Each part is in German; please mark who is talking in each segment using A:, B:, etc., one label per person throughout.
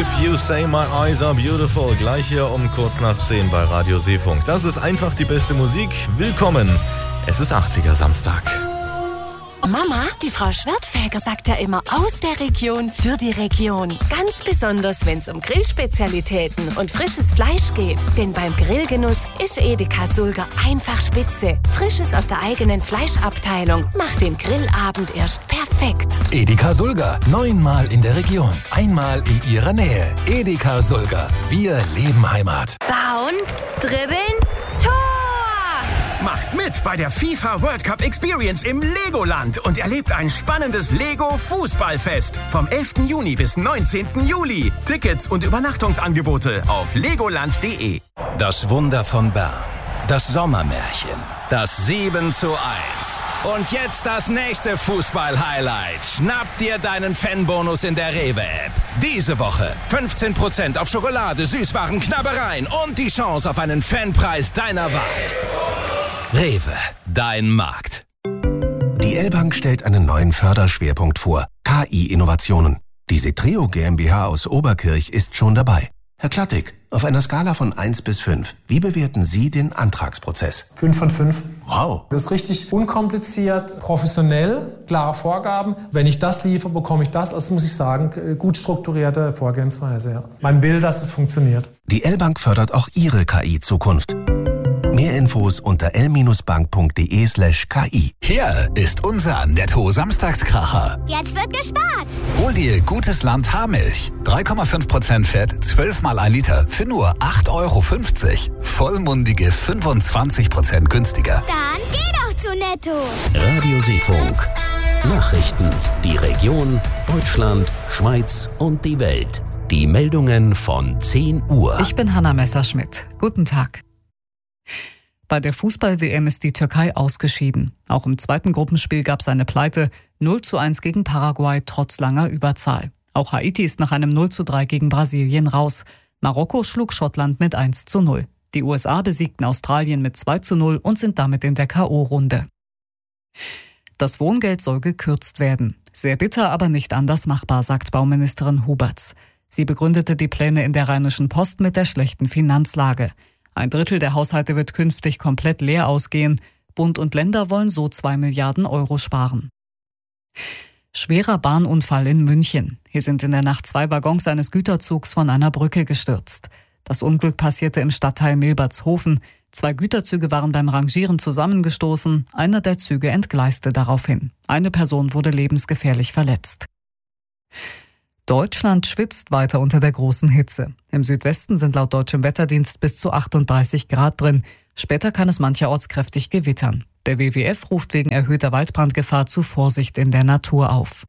A: If You Say My Eyes Are Beautiful. Gleich hier um kurz nach 10 bei Radio Seefunk. Das ist einfach die beste Musik. Willkommen. Es ist 80er Samstag.
B: Mama, die Frau Schwertfeger sagt ja immer aus der Region für die Region. Ganz besonders, wenn es um Grillspezialitäten und frisches Fleisch geht. Denn beim Grillgenuss ist Edeka Sulger einfach spitze. Frisches aus der eigenen Fleischabteilung macht den Grillabend erst perfekt.
C: Edeka Sulger, 9-mal in der Region, einmal in Ihrer Nähe. Edeka Sulger, wir leben Heimat.
D: Bauen, dribbeln, Tor!
E: Macht mit bei der FIFA World Cup Experience im Legoland und erlebt ein spannendes Lego-Fußballfest vom 11. Juni bis 19. Juli. Tickets und Übernachtungsangebote auf legoland.de.
C: Das Wunder von Bern, das Sommermärchen, das 7:1. Und jetzt das nächste Fußball-Highlight. Schnapp dir deinen Fanbonus in der Rewe-App. Diese Woche 15% auf Schokolade, Süßwaren, Knabbereien und die Chance auf einen Fanpreis deiner Wahl. Rewe, dein Markt. Die L-Bank stellt einen neuen Förderschwerpunkt vor. KI-Innovationen. Die Setreo GmbH aus Oberkirch ist schon dabei. Herr Klattig, auf einer Skala von 1 bis 5, wie bewerten Sie den Antragsprozess?
F: 5 von 5.
C: Wow.
F: Das ist richtig unkompliziert, professionell, klare Vorgaben. Wenn ich das liefere, bekomme ich das. Also muss ich sagen, gut strukturierte Vorgehensweise. Ja. Man will, dass es funktioniert.
C: Die L-Bank fördert auch Ihre KI-Zukunft. Mehr Infos unter l-bank.de/ki. Hier ist unser Netto-Samstagskracher.
D: Jetzt wird gespart.
C: Hol dir Gutes Land Haarmilch. 3,5% Fett, 12 mal 1 Liter für nur 8,50 €. Vollmundige 25% günstiger.
D: Dann geh doch zu Netto.
G: Radio Seefunk. Nachrichten, die Region, Deutschland, Schweiz und die Welt. Die Meldungen von 10 Uhr.
H: Ich bin Hanna Messerschmidt. Guten Tag. Bei der Fußball-WM ist die Türkei ausgeschieden. Auch im zweiten Gruppenspiel gab es eine Pleite, 0:1 gegen Paraguay trotz langer Überzahl. Auch Haiti ist nach einem 0:3 gegen Brasilien raus. Marokko schlug Schottland mit 1:0. Die USA besiegten Australien mit 2:0 und sind damit in der K.O.-Runde. Das Wohngeld soll gekürzt werden. Sehr bitter, aber nicht anders machbar, sagt Bauministerin Huberts. Sie begründete die Pläne in der Rheinischen Post mit der schlechten Finanzlage. 1/3 der Haushalte wird künftig komplett leer ausgehen. Bund und Länder wollen so 2 Milliarden € sparen. Schwerer Bahnunfall in München. Hier sind in der Nacht 2 Waggons eines Güterzugs von einer Brücke gestürzt. Das Unglück passierte im Stadtteil Milbertshofen. 2 Güterzüge waren beim Rangieren zusammengestoßen. Einer der Züge entgleiste daraufhin. Eine Person wurde lebensgefährlich verletzt. Deutschland schwitzt weiter unter der großen Hitze. Im Südwesten sind laut deutschem Wetterdienst bis zu 38 Grad drin. Später kann es mancherorts kräftig gewittern. Der WWF ruft wegen erhöhter Waldbrandgefahr zu Vorsicht in der Natur auf.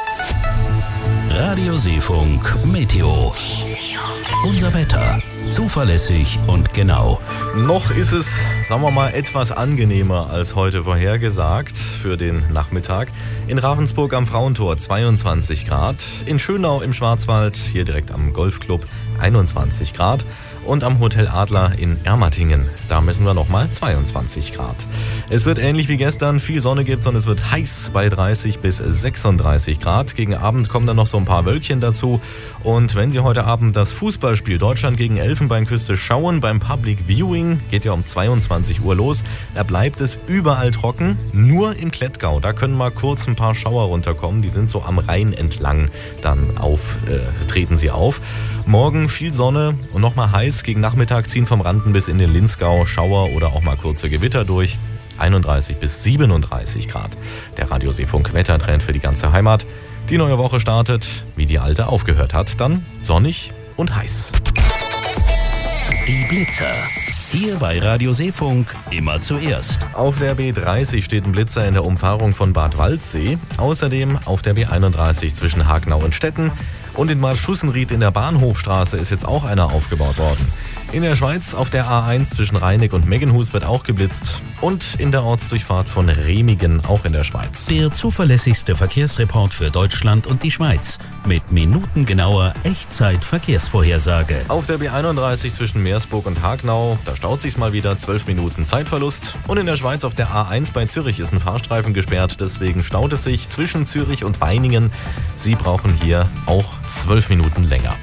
G: Radio Seefunk Meteo. Unser Wetter. Zuverlässig und genau.
A: Noch ist es, sagen wir mal, etwas angenehmer als heute vorhergesagt für den Nachmittag. In Ravensburg am Frauentor 22 Grad, in Schönau im Schwarzwald, hier direkt am Golfclub 21 Grad und am Hotel Adler in Ermatingen, da messen wir nochmal 22 Grad. Es wird ähnlich wie gestern, viel Sonne gibt's und es wird heiß bei 30 bis 36 Grad. Gegen Abend kommen dann noch so ein paar Wölkchen dazu. Und wenn Sie heute Abend das Fußballspiel Deutschland gegen Elfenbeinküste schauen, beim Public Viewing, geht ja um 22 Uhr los, da bleibt es überall trocken, nur im Klettgau. Da können mal kurz ein paar Schauer runterkommen, die sind so am Rhein entlang, dann treten sie auf. Morgen viel Sonne und nochmal heiß, gegen Nachmittag ziehen vom Randen bis in den Linzgau Schauer oder auch mal kurze Gewitter durch. 31 bis 37 Grad. Der Radio Seefunk Wettertrend für die ganze Heimat. Die neue Woche startet, wie die alte aufgehört hat, dann sonnig und heiß.
G: Die Blitzer. Hier bei Radio Seefunk immer zuerst.
A: Auf der B30 steht ein Blitzer in der Umfahrung von Bad Waldsee. Außerdem auf der B31 zwischen Hagenau und Stetten. Und in Bad Schussenried in der Bahnhofstraße ist jetzt auch einer aufgebaut worden. In der Schweiz auf der A1 zwischen Rheineck und Meggenhus wird auch geblitzt. Und in der Ortsdurchfahrt von Remigen, auch in der Schweiz.
G: Der zuverlässigste Verkehrsreport für Deutschland und die Schweiz. Mit minutengenauer Echtzeit-Verkehrsvorhersage.
A: Auf der B31 zwischen Meersburg und Hagenau, da staut sich's mal wieder, 12 Minuten Zeitverlust. Und in der Schweiz auf der A1 bei Zürich ist ein Fahrstreifen gesperrt. Deswegen staut es sich zwischen Zürich und Weiningen. Sie brauchen hier auch 12 Minuten länger.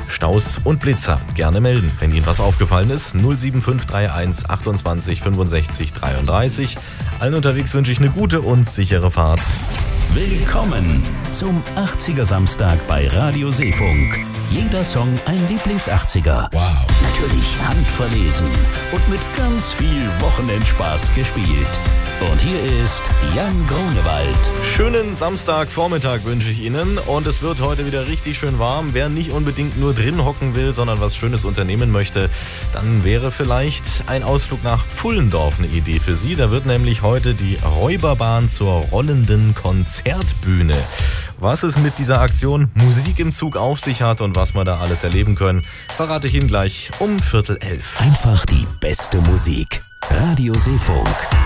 A: Staus und Blitzer. Gerne melden, wenn Ihnen was aufgefallen ist. 07531 28 65 33. Allen unterwegs wünsche ich eine gute und sichere Fahrt.
C: Willkommen zum 80er Samstag bei Radio Seefunk. Jeder Song ein Lieblings-80er. Wow. Natürlich handverlesen und mit ganz viel Wochenendspaß gespielt. Und hier ist Jan Grunewald.
A: Schönen Samstagvormittag wünsche ich Ihnen und es wird heute wieder richtig schön warm. Wer nicht unbedingt nur drin hocken will, sondern was Schönes unternehmen möchte, dann wäre vielleicht ein Ausflug nach Pfullendorf eine Idee für Sie. Da wird nämlich heute die Räuberbahn zur rollenden Konzertbühne. Was es mit dieser Aktion Musik im Zug auf sich hat und was wir da alles erleben können, verrate ich Ihnen gleich um 10:45.
C: Einfach die beste Musik. Radio Seefunk.